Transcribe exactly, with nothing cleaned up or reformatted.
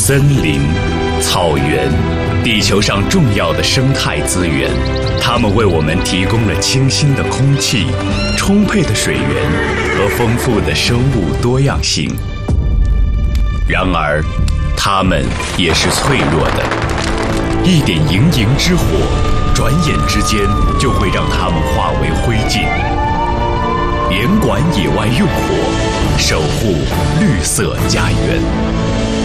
森林、草原，地球上重要的生态资源，它们为我们提供了清新的空气、充沛的水源和丰富的生物多样性。然而，它们也是脆弱的，一点营营之火，转眼之间就会让它们化为灰烬。联管野外用火，守护绿色家园。